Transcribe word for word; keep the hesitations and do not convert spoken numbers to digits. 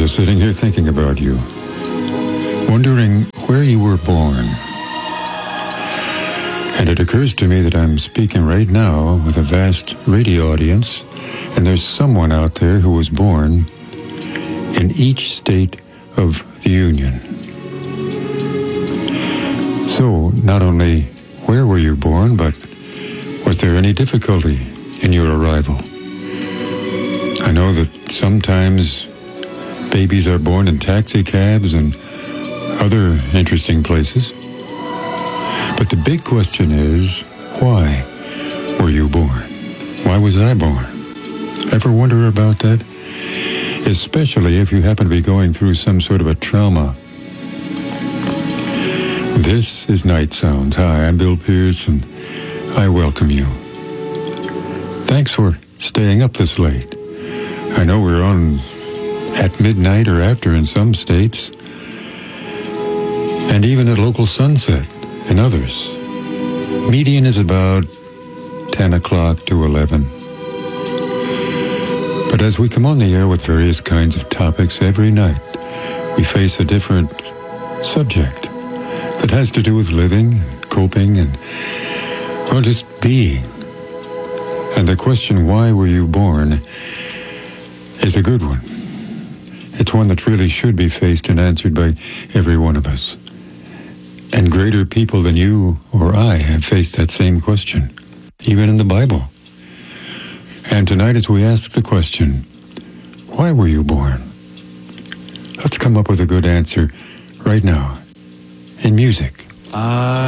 just sitting here thinking about you, wondering where you were born. And it occurs to me that I'm speaking right now with a vast radio audience, and there's someone out there who was born in each state of the Union. So, not only where were you born, but was there any difficulty in your arrival? I know that sometimes babies are born in taxi cabs and other interesting places. But the big question is, why were you born? Why was I born? Ever wonder about that? Especially if you happen to be going through some sort of a trauma. This is Night Sounds. Hi, I'm Bill Pierce, and I welcome you. Thanks for staying up this late. I know we're on at midnight or after in some states, and even at local sunset in others. Median is about ten o'clock to eleven. But as we come on the air with various kinds of topics every night, we face a different subject that has to do with living, coping, and, well, just being. And the question, why were you born, is a good one. It's one that really should be faced and answered by every one of us. And greater people than you or I have faced that same question, even in the Bible. And tonight, as we ask the question, why were you born? Let's come up with a good answer right now in music. I